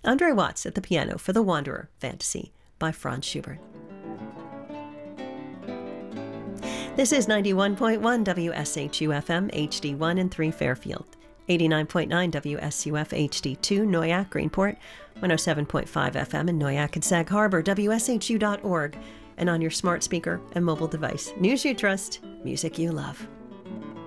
Andre Watts at the piano for The Wanderer, Fantasy by Franz Schubert. This is 91.1 WSHU-FM HD1 in 3 Fairfield, 89.9 WSUF HD2 Noyak, Greenport, 107.5 FM in Noyak and Sag Harbor, WSHU.org, and on your smart speaker and mobile device. News you trust, music you love.